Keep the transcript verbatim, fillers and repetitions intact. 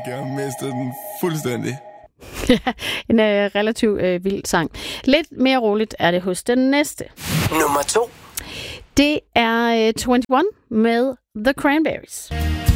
Jeg har mistet den fuldstændig. Ja, en uh, relativt uh, vild sang. Lidt mere roligt er det hos den næste. Nummer to. Det er uh, enogtyve med The Cranberries.